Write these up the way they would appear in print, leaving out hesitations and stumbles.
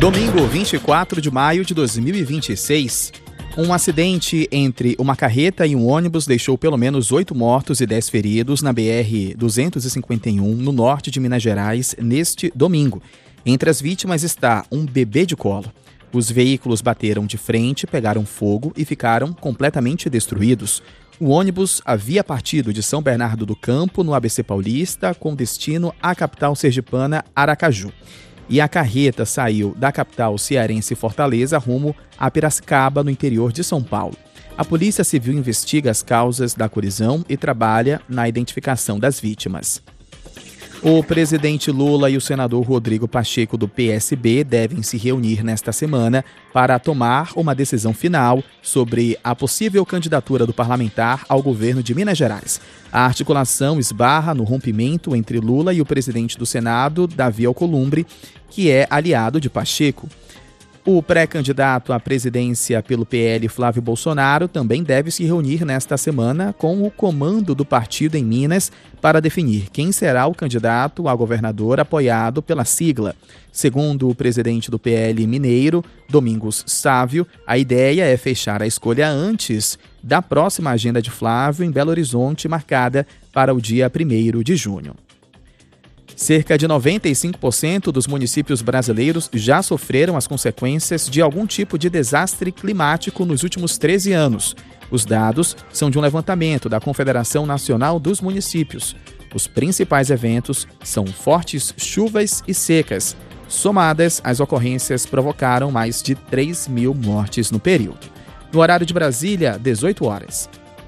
Domingo, 24 de maio de 2026, um acidente entre uma carreta e um ônibus deixou pelo menos 8 mortos e 10 feridos na BR-251, no norte de Minas Gerais, neste domingo. Entre as vítimas está um bebê de colo. Os veículos bateram de frente, pegaram fogo e ficaram completamente destruídos. O ônibus havia partido de São Bernardo do Campo, no ABC Paulista, com destino à capital sergipana, Aracaju. E a carreta saiu da capital cearense Fortaleza rumo a Piracicaba, no interior de São Paulo. A Polícia Civil investiga as causas da colisão e trabalha na identificação das vítimas. O presidente Lula e o senador Rodrigo Pacheco, do PSB, devem se reunir nesta semana para tomar uma decisão final sobre a possível candidatura do parlamentar ao governo de Minas Gerais. A articulação esbarra no rompimento entre Lula e o presidente do Senado, Davi Alcolumbre, que é aliado de Pacheco. O pré-candidato à presidência pelo PL, Flávio Bolsonaro, também deve se reunir nesta semana com o comando do partido em Minas para definir quem será o candidato a governador apoiado pela sigla. Segundo o presidente do PL mineiro, Domingos Sávio, a ideia é fechar a escolha antes da próxima agenda de Flávio em Belo Horizonte, marcada para o dia 1º de junho. Cerca de 95% dos municípios brasileiros já sofreram as consequências de algum tipo de desastre climático nos últimos 13 anos. Os dados são de um levantamento da Confederação Nacional dos Municípios. Os principais eventos são fortes chuvas e secas. Somadas, as ocorrências provocaram mais de 3.000 mortes no período. No horário de Brasília, 18 horas.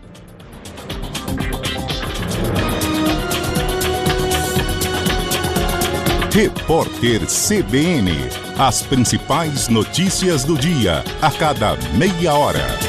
Repórter CBN. As principais notícias do dia, a cada meia hora.